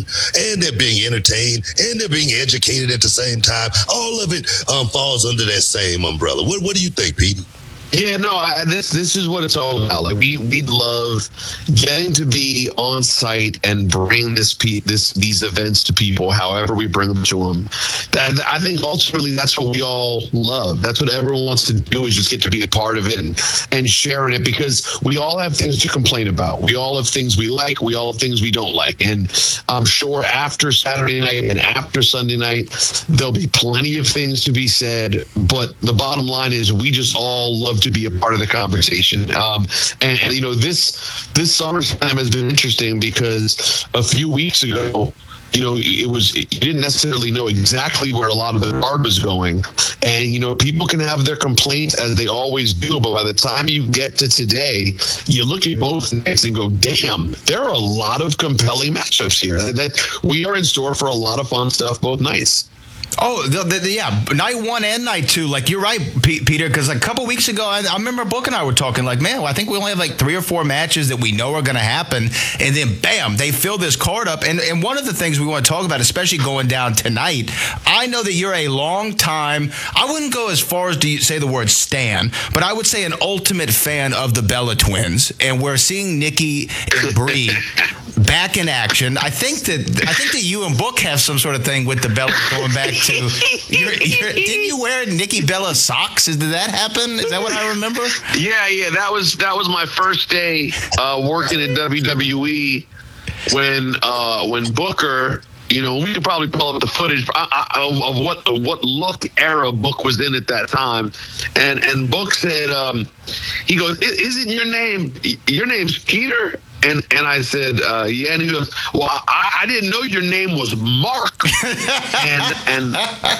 and they're being entertained, and they're being educated at the same time. All of it falls under that same umbrella. What do you think, Pete? Yeah, no, this is what it's all about. Like we love getting to be on site and bring these events to people, however we bring them to them. I think ultimately that's what we all love. That's what everyone wants to do, is just get to be a part of it and sharing it, because we all have things to complain about. We all have things we like. We all have things we don't like. And I'm sure after Saturday night and after Sunday night, there'll be plenty of things to be said. But the bottom line is we just all love to be a part of the conversation. And you know, this summertime has been interesting because a few weeks ago, you know, you didn't necessarily know exactly where a lot of the card was going. And, you know, people can have their complaints, as they always do, but by the time you get to today, you look at both nights and go, damn, there are a lot of compelling matchups here. That we are in store for a lot of fun stuff both nights. Oh, yeah, night one and night two. Like, you're right, Peter, because a couple weeks ago, I remember Book and I were talking like, man, I think we only have like 3 or 4 matches that we know are going to happen. And then, bam, they fill this card up. And one of the things we want to talk about, especially going down tonight, I know that you're a long time, I wouldn't go as far as to say the word stan, but I would say an ultimate fan of the Bella Twins. And we're seeing Nikki and Brie back in action. I think that you and Book have some sort of thing with the Bella going back to. Didn't you wear Nikki Bella socks? Did that happen? Is that what I remember? Yeah. That was my first day working at WWE when Booker. You know, we could probably pull up the footage of what look era Book was in at that time, and Book said, he goes, "Isn't your name's Peter?" And I said, yeah. And he goes, well, I didn't know your name was Mark. and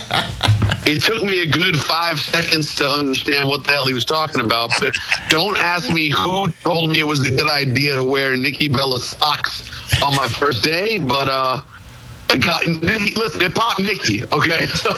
it took me a good 5 seconds to understand what the hell he was talking about. But don't ask me who told me it was a good idea to wear Nikki Bella socks on my first day. But listen, it popped Nikki, okay? So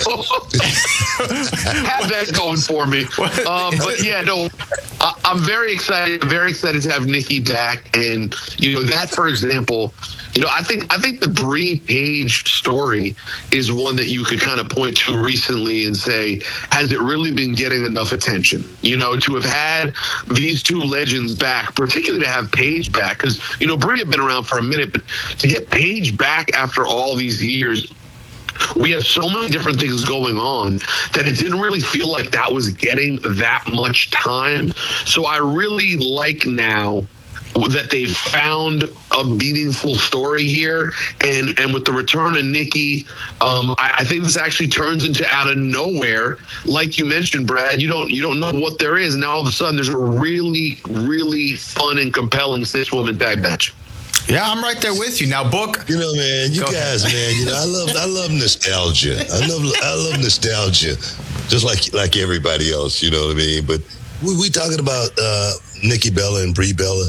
have that going for me. But yeah, no, I'm very excited to have Nikki back. And, you know, that, for example, you know, I think the Brie Page story is one that you could kind of point to recently and say, has it really been getting enough attention? You know, to have had these two legends back, particularly to have Paige back, because, you know, Brie had been around for a minute, but to get Paige back after all these years, we have so many different things going on that it didn't really feel like that was getting that much time. So I really like now that they've found a meaningful story here, and with the return of Nikki, I think this actually turns into out of nowhere. Like you mentioned, Brad, you don't know what there is, and now all of a sudden there's a really, really fun and compelling 6-woman tag match. Yeah, I'm right there with you. Now, Book. You know, man, you guys, man, you know, I love nostalgia. I love nostalgia, just like everybody else. You know what I mean? But we talking about Nikki Bella and Brie Bella,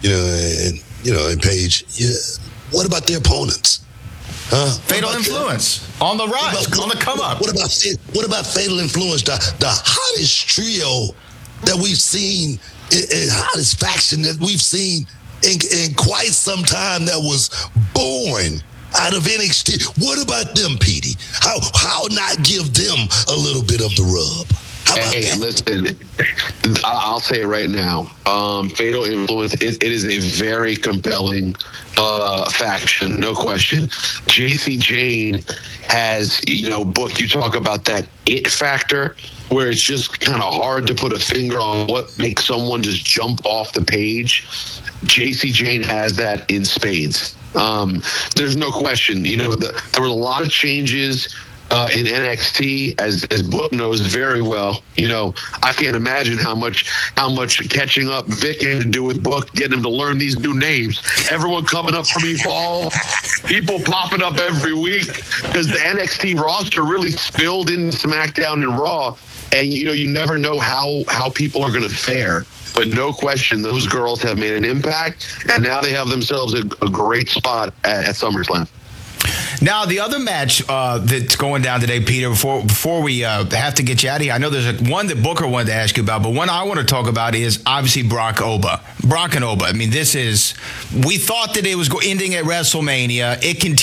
and Paige. Yeah. What about their opponents? Fatal Influence on the rise, on the come up. What about Fatal Influence, the hottest trio that we've seen, and hottest faction that we've seen in quite some time, that was born out of NXT. What about them, Petey? How not give them a little bit of the rub? Hey, listen, I'll say it right now. Fatal Influence, it is a very compelling faction, no question. JC Jane has, Book, you talk about that it factor, where it's just kind of hard to put a finger on what makes someone just jump off the page. JC Jane has that in spades. There's no question. There were a lot of changes in NXT, as Book knows very well. I can't imagine how much catching up Vic had to do with Book, getting him to learn these new names. Everyone coming up from Evolve, people popping up every week, because the NXT roster really spilled in SmackDown and Raw, and you never know how people are going to fare. But no question, those girls have made an impact, and now they have themselves a great spot at SummerSlam. Now, the other match that's going down today, Peter, before we have to get you out of here, I know there's one that Booker wanted to ask you about, but one I want to talk about is obviously Brock and Oba. I mean, we thought that it was ending at WrestleMania. It continues.